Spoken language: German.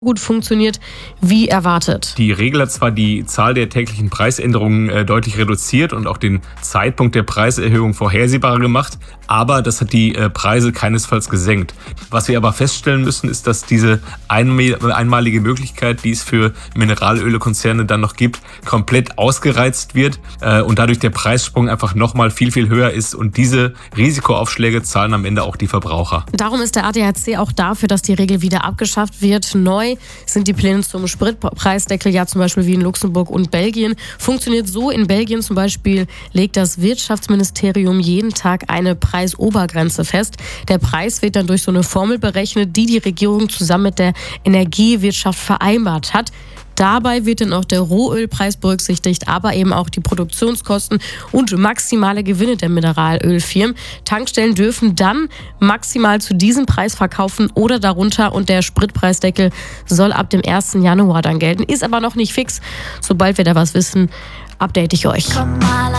gut funktioniert wie erwartet. Die Regel hat zwar die Zahl der täglichen Preisänderungen deutlich reduziert und auch den Zeitpunkt der Preiserhöhung vorhersehbarer gemacht, aber das hat die Preise keinesfalls gesenkt. Was wir aber feststellen müssen, ist, dass diese einmalige Möglichkeit, die es für Mineralölkonzerne dann noch gibt, komplett ausgereizt wird und dadurch der Preissprung einfach nochmal viel, viel höher ist und diese Risikoaufschläge zahlen am Ende auch die Verbraucher. Darum ist der ADAC auch dafür, dass die Regel wieder abgeschafft wird. Neu sind die Pläne zum Spritpreisdeckel ja zum Beispiel wie in Luxemburg und Belgien. Funktioniert so: In Belgien zum Beispiel legt das Wirtschaftsministerium jeden Tag eine Preisobergrenze fest. Der Preis wird dann durch so eine Formel berechnet, die die Regierung zusammen mit der Energiewirtschaft vereinbart hat. Dabei wird dann auch der Rohölpreis berücksichtigt, aber eben auch die Produktionskosten und maximale Gewinne der Mineralölfirmen. Tankstellen dürfen dann maximal zu diesem Preis verkaufen oder darunter und der Spritpreisdeckel soll ab dem 1. Januar dann gelten. Ist aber noch nicht fix. Sobald wir da was wissen, update ich euch.